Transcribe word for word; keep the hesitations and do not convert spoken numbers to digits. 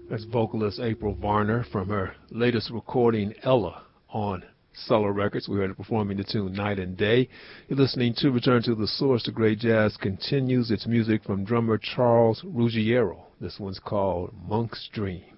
That's vocalist April Varner from her latest recording, Ella, on Solo Records. We heard her performing the tune Night and Day. You're listening to Return to the Source. The Great Jazz continues. Its music from drummer Charles Ruggiero. This one's called Monk's Dream.